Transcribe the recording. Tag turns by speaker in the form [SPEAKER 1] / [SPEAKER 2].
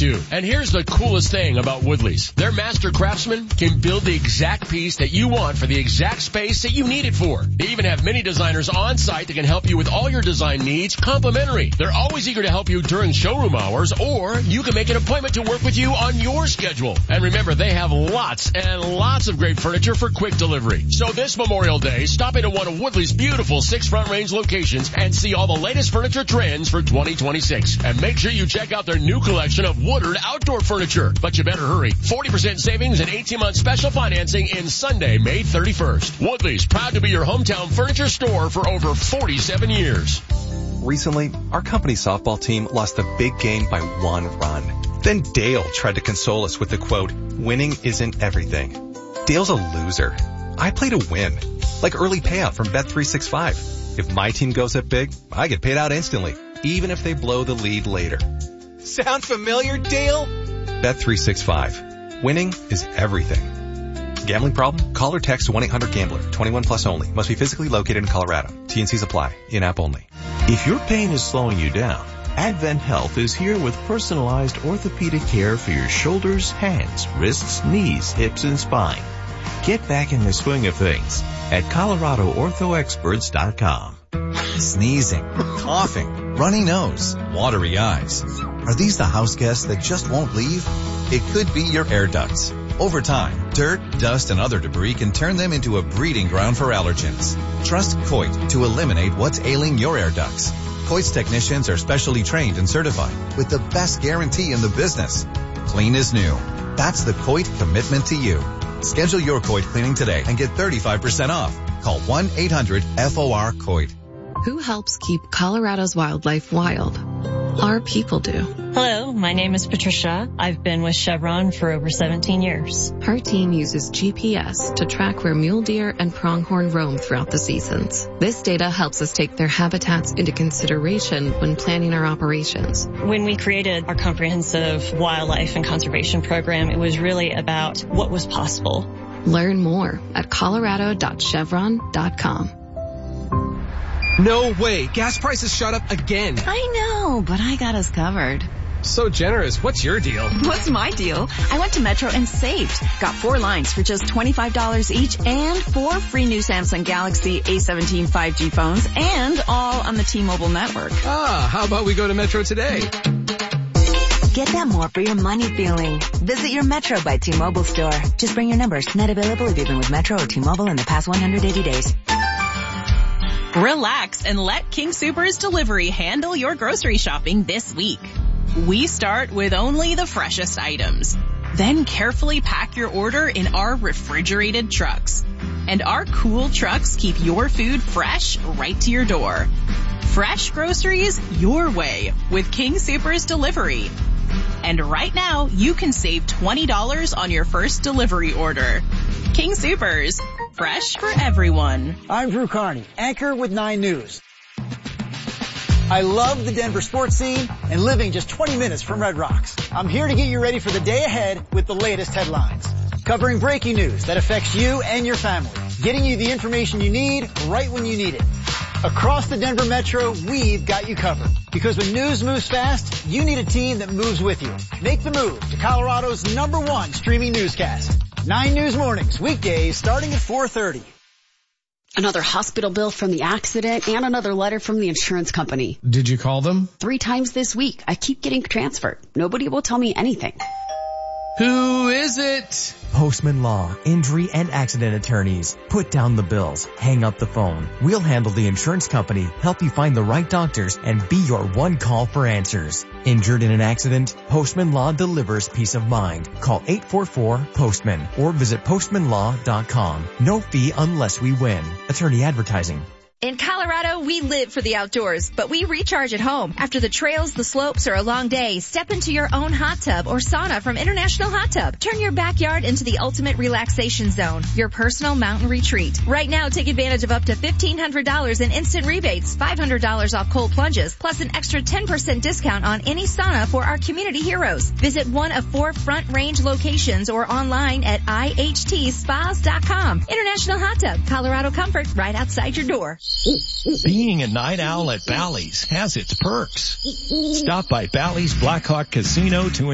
[SPEAKER 1] too. And here's the coolest thing about Woodley's. Their master craftsmen can build the exact piece that you want for the exact space that you need it for. They even have many designers on site that can help you with all your design needs complimentary. They're always eager to help you during showroom hours, or you can make an appointment to work with you on your schedule. And remember, they have lots and lots of great furniture for quick delivery. So this Memorial Day, stop into one of Woodley's beautiful 6 Front Range locations and see all the latest furniture trends for 2026. And make sure you check out their new collection of Woodard outdoor furniture. But you better hurry. 40% savings and 18-month special financing in Sunday, May 31st. Woodley's, proud to be your hometown furniture store for over 47 years.
[SPEAKER 2] Recently, our company softball team lost a big game by 1 run. Then Dale tried to console us with the quote, "Winning isn't everything." Dale's a loser. I play to win, like early payout from Bet365. If my team goes up big, I get paid out instantly, even if they blow the lead later. Sound familiar, Dale? Bet365. Winning is everything. Gambling problem? Call or text 1-800-GAMBLER. 21 plus only. Must be physically located in Colorado. T&Cs apply. In-app only.
[SPEAKER 3] If your pain is slowing you down, Advent Health is here with personalized orthopedic care for your shoulders, hands, wrists, knees, hips, and spine. Get back in the swing of things at ColoradoOrthoExperts.com.
[SPEAKER 4] Sneezing, coughing, runny nose, watery eyes. Are these the house guests that just won't leave? It could be your air ducts. Over time, dirt, dust, and other debris can turn them into a breeding ground for allergens. Trust Coit to eliminate what's ailing your air ducts. Coit's technicians are specially trained and certified with the best guarantee in the business. Clean as new. That's the Coit commitment to you. Schedule your Coit cleaning today and get 35% off. Call 1-800-FOR-COIT.
[SPEAKER 5] Who helps keep Colorado's wildlife wild? Our people do.
[SPEAKER 6] Hello, my name is Patricia. I've been with Chevron for over 17 years.
[SPEAKER 5] Her team uses GPS to track where mule deer and pronghorn roam throughout the seasons. This data helps us take their habitats into consideration when planning our operations.
[SPEAKER 6] When we created our comprehensive wildlife and conservation program, it was really about what was possible.
[SPEAKER 5] Learn more at colorado.chevron.com.
[SPEAKER 7] No way. Gas prices shot up again.
[SPEAKER 8] I know, but I got us covered.
[SPEAKER 7] So generous. What's your deal?
[SPEAKER 8] What's my deal? I went to Metro and saved. Got 4 lines for just $25 each and 4 free new Samsung Galaxy A17 5G phones and all on the T-Mobile network.
[SPEAKER 7] How about we go to Metro today?
[SPEAKER 9] Get that more for your money feeling. Visit your Metro by T-Mobile store. Just bring your numbers. Net available if you've been with Metro or T-Mobile in the past 180 days.
[SPEAKER 10] Relax and let King Soopers Delivery handle your grocery shopping this week. We start with only the freshest items. Then carefully pack your order in our refrigerated trucks. And our cool trucks keep your food fresh right to your door. Fresh groceries your way with King Soopers Delivery. And right now, you can save $20 on your first delivery order. King Soopers. Fresh for everyone.
[SPEAKER 11] I'm Drew Carney, anchor with 9 News. I love the Denver sports scene and living just 20 minutes from Red Rocks. I'm here to get you ready for the day ahead with the latest headlines. Covering breaking news that affects you and your family. Getting you the information you need right when you need it. Across the Denver Metro, we've got you covered. Because when news moves fast, you need a team that moves with you. Make the move to Colorado's #1 streaming newscast. 9 News Mornings, weekdays starting at 4:30.
[SPEAKER 12] Another hospital bill from the accident and another letter from the insurance company.
[SPEAKER 7] Did you call them?
[SPEAKER 12] 3 times this week. I keep getting transferred. Nobody will tell me anything.
[SPEAKER 7] Who is it?
[SPEAKER 13] Postman Law, injury and accident attorneys. Put down the bills. Hang up the phone. We'll handle the insurance company, help you find the right doctors, and be your one call for answers. Injured in an accident? Postman Law delivers peace of mind. Call 844-POSTMAN or visit postmanlaw.com. No fee unless we win. Attorney advertising.
[SPEAKER 14] In Colorado, we live for the outdoors, but we recharge at home. After the trails, the slopes, or a long day, step into your own hot tub or sauna from International Hot Tub. Turn your backyard into the ultimate relaxation zone, your personal mountain retreat. Right now, take advantage of up to $1,500 in instant rebates, $500 off cold plunges, plus an extra 10% discount on any sauna for our community heroes. Visit one of 4 Front Range locations or online at ihtspas.com. International Hot Tub, Colorado comfort right outside your door.
[SPEAKER 15] Being a night owl at Bally's has its perks. Stop by Bally's Blackhawk Casino to